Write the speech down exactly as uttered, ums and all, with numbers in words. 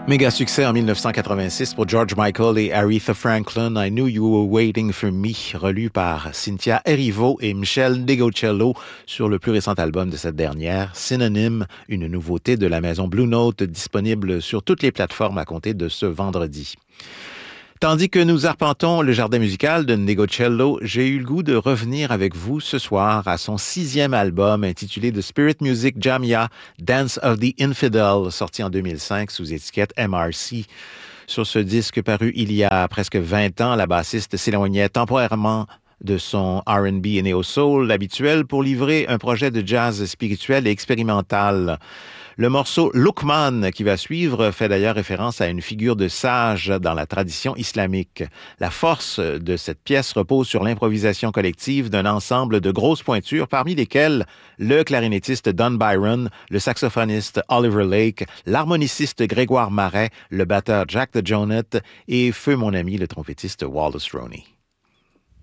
Méga succès en dix-neuf cent quatre-vingt-six pour George Michael et Aretha Franklin, I Knew You Were Waiting For Me, relu par Cynthia Erivo et Michel Degocello sur le plus récent album de cette dernière, Synonym, une nouveauté de la maison Blue Note disponible sur toutes les plateformes à compter de ce vendredi. Tandis que nous arpentons le jardin musical de Negocello, j'ai eu le goût de revenir avec vous ce soir à son sixième album intitulé The Spirit Music Jamia, Dance of the Infidel, sorti en deux mille cinq sous étiquette M R C. Sur ce disque paru il y a presque vingt ans, la bassiste s'éloignait temporairement de son R and B et néo-soul habituel pour livrer un projet de jazz spirituel et expérimental. Le morceau Luqman qui va suivre fait d'ailleurs référence à une figure de sage dans la tradition islamique. La force de cette pièce repose sur l'improvisation collective d'un ensemble de grosses pointures, parmi lesquelles le clarinettiste Don Byron, le saxophoniste Oliver Lake, l'harmoniciste Grégoire Marais, le batteur Jack DeJohnette et feu mon ami le trompettiste Wallace Roney.